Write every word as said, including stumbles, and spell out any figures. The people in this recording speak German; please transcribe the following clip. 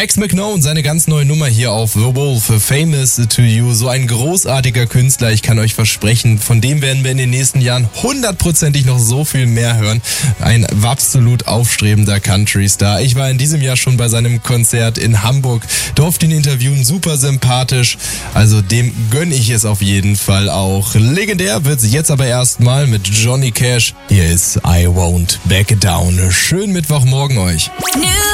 Max McKnown, seine ganz neue Nummer hier auf The Wolf, Famous to You. So ein großartiger Künstler, ich kann euch versprechen, von dem werden wir in den nächsten Jahren hundertprozentig noch so viel mehr hören. Ein absolut aufstrebender Country-Star. Ich war in diesem Jahr schon bei seinem Konzert in Hamburg, durfte ihn interviewen, super sympathisch. Also dem gönne ich es auf jeden Fall auch. Legendär wird's jetzt aber erstmal mit Johnny Cash. Hier ist I Won't Back Down. Schönen Mittwochmorgen euch.